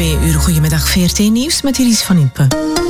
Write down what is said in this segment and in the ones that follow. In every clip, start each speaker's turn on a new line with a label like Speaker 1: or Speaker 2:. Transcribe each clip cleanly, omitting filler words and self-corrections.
Speaker 1: 2 uur. Goedemiddag, VRT Nieuws met Iris van Impe.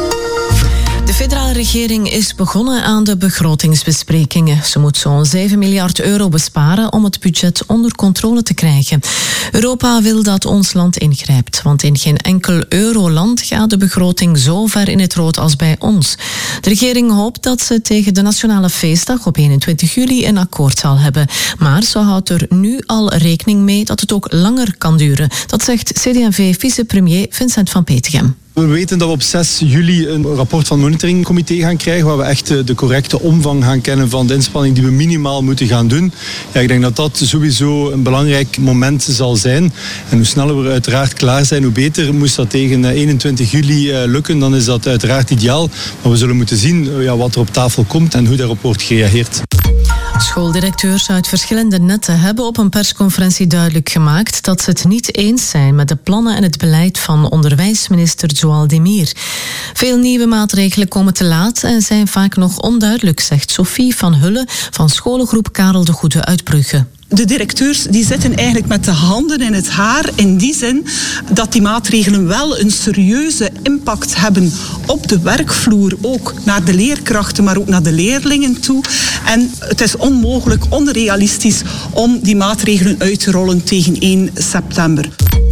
Speaker 1: De federale regering is begonnen aan de begrotingsbesprekingen. Ze moet zo'n 7 miljard euro besparen om het budget onder controle te krijgen. Europa wil dat ons land ingrijpt, want in geen enkel euroland gaat de begroting zo ver in het rood als bij ons. De regering hoopt dat ze tegen de nationale feestdag op 21 juli een akkoord zal hebben. Maar ze houdt er nu al rekening mee dat het ook langer kan duren. Dat zegt CD&V-vicepremier Vincent van Petegem.
Speaker 2: We weten dat we op 6 juli een rapport van het monitoringcomité gaan krijgen, waar we echt de correcte omvang gaan kennen van de inspanning die we minimaal moeten gaan doen. Ja, ik denk dat dat sowieso een belangrijk moment zal zijn. En hoe sneller we uiteraard klaar zijn, hoe beter. Moest dat tegen 21 juli lukken, dan is dat uiteraard ideaal. Maar we zullen moeten zien wat er op tafel komt en hoe daarop wordt gereageerd.
Speaker 1: Schooldirecteurs uit verschillende netten hebben op een persconferentie duidelijk gemaakt dat ze het niet eens zijn met de plannen en het beleid van onderwijsminister Joël Demir. Veel nieuwe maatregelen komen te laat en zijn vaak nog onduidelijk, zegt Sophie van Hulle van scholengroep Karel de Goede uit Brugge.
Speaker 3: De directeurs die zitten eigenlijk met de handen in het haar in die zin dat die maatregelen wel een serieuze impact hebben op de werkvloer, ook naar de leerkrachten, maar ook naar de leerlingen toe. En het is onmogelijk, onrealistisch om die maatregelen uit te rollen tegen 1 september.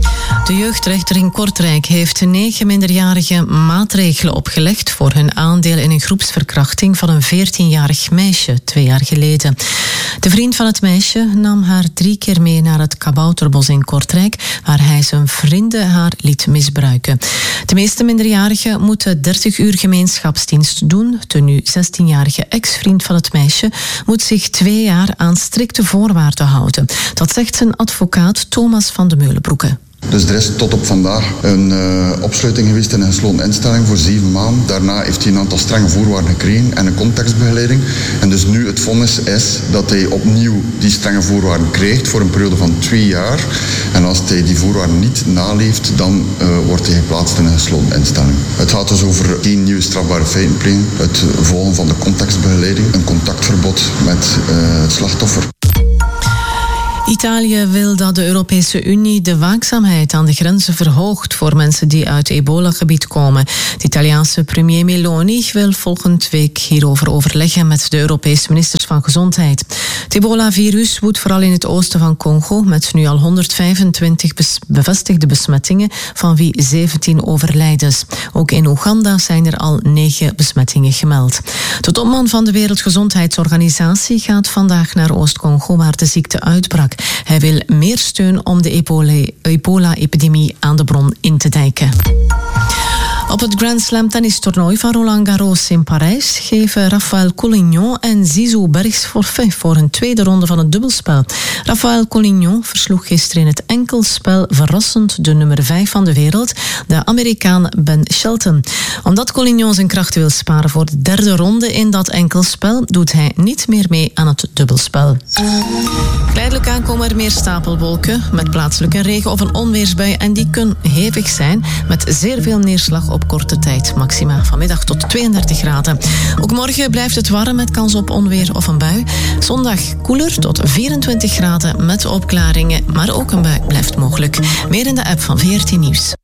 Speaker 1: De jeugdrechter in Kortrijk heeft 9 minderjarigen maatregelen opgelegd voor hun aandeel in een groepsverkrachting van een 14-jarig meisje 2 jaar geleden. De vriend van het meisje nam haar 3 keer mee naar het Kabouterbos in Kortrijk, waar hij zijn vrienden haar liet misbruiken. De meeste minderjarigen moeten 30 uur gemeenschapsdienst doen. De nu 16-jarige ex-vriend van het meisje moet zich 2 jaar aan strikte voorwaarden houden. Dat zegt zijn advocaat Thomas van de Meulenbroeke.
Speaker 4: Dus er is tot op vandaag een opsluiting geweest in een gesloten instelling voor 7 maanden. Daarna heeft hij een aantal strenge voorwaarden gekregen en een contextbegeleiding. En dus nu het vonnis is dat hij opnieuw die strenge voorwaarden krijgt voor een periode van 2 jaar. En als hij die voorwaarden niet naleeft, dan wordt hij geplaatst in een gesloten instelling. Het gaat dus over geen nieuwe strafbare feiten plegen, het volgen van de contextbegeleiding, een contactverbod met het slachtoffer.
Speaker 1: Italië wil dat de Europese Unie de waakzaamheid aan de grenzen verhoogt voor mensen die uit het ebola-gebied komen. De Italiaanse premier Meloni wil volgende week hierover overleggen met de Europese ministers van Gezondheid. Het ebola-virus woedt vooral in het oosten van Congo, met nu al 125 bevestigde besmettingen, van wie 17 overlijdens. Ook in Oeganda zijn er al 9 besmettingen gemeld. De topman van de Wereldgezondheidsorganisatie gaat vandaag naar Oost-Congo, waar de ziekte uitbrak. Hij wil meer steun om de ebola-epidemie aan de bron in te dijken. Op het Grand Slam tennistoernooi van Roland Garros in Parijs geven Rafael Collignon en Zizou Bergs forfait voor een tweede ronde van het dubbelspel. Rafael Collignon versloeg gisteren in het enkelspel verrassend de nummer 5 van de wereld, de Amerikaan Ben Shelton. Omdat Collignon zijn krachten wil sparen voor de derde ronde in dat enkelspel, doet hij niet meer mee aan het dubbelspel. Geleidelijk aan komen er meer stapelwolken met plaatselijk een regen- of een onweersbui en die kunnen hevig zijn met zeer veel neerslag op korte tijd. Maxima vanmiddag tot 32 graden. Ook morgen blijft het warm met kans op onweer of een bui. Zondag koeler tot 24 graden met opklaringen, maar ook een bui blijft mogelijk. Meer in de app van VRT Nieuws.